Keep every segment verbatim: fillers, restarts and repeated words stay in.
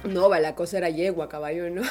No, va, la cosa era yegua, caballo, ¿no?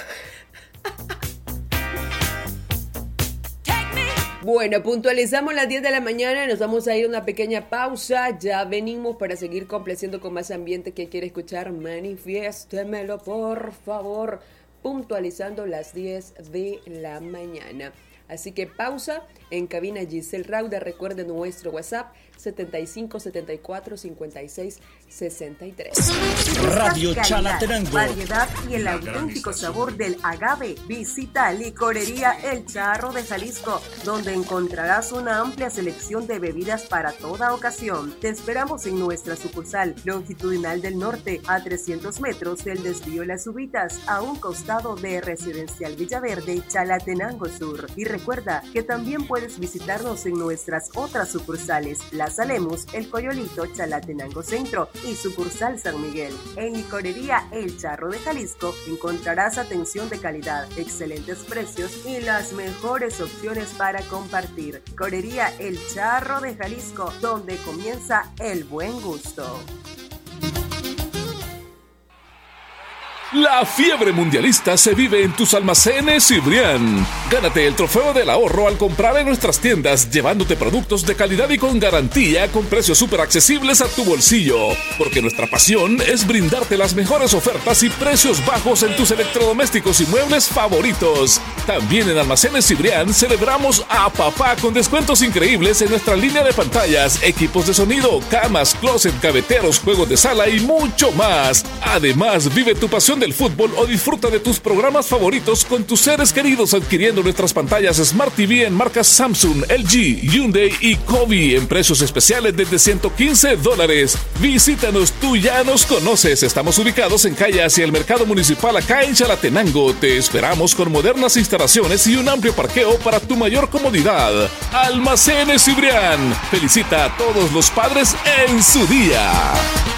Bueno, puntualizamos las diez de la mañana, nos vamos a ir a una pequeña pausa, ya venimos para seguir complaciendo con más ambiente que quiere escuchar, manifiéstemelo por favor, puntualizando las diez de la mañana. Así que pausa, en cabina Giselle Rauda, recuerden nuestro WhatsApp setenta y cinco setenta y cuatro cincuenta y seis sesenta y tres. Radio Chalatenango. Variedad y el auténtico sabor del agave. Visita Licorería El Charro de Jalisco, donde encontrarás una amplia selección de bebidas para toda ocasión. Te esperamos en nuestra sucursal longitudinal del norte, a trescientos metros del desvío Las Ubitas, a un costado de Residencial Villaverde, Chalatenango Sur. Y recuerda que también puedes visitarnos en nuestras otras sucursales, Las Alemos, El Coyolito, Chalatenango Centro y sucursal San Miguel. En Licorería El Charro de Jalisco encontrarás atención de calidad, excelentes precios y las mejores opciones para compartir. Licorería El Charro de Jalisco, donde comienza el buen gusto. La fiebre mundialista se vive en tus almacenes Cibrián. Gánate el trofeo del ahorro al comprar en nuestras tiendas, llevándote productos de calidad y con garantía, con precios súper accesibles a tu bolsillo. Porque nuestra pasión es brindarte las mejores ofertas y precios bajos en tus electrodomésticos y muebles favoritos. También en Almacenes Cibrián celebramos a papá con descuentos increíbles en nuestra línea de pantallas, equipos de sonido, camas, closet, gaveteros, juegos de sala y mucho más. Además, vive tu pasión del fútbol o disfruta de tus programas favoritos con tus seres queridos adquiriendo nuestras pantallas Smart T V en marcas Samsung, L G, Hyundai y Kobe en precios especiales desde ciento quince dólares. Visítanos, tú ya nos conoces. Estamos ubicados en calle hacia el Mercado Municipal acá en Chalatenango. Te esperamos con modernas instalaciones y un amplio parqueo para tu mayor comodidad. Almacenes Cibrián. Felicita a todos los padres en su día.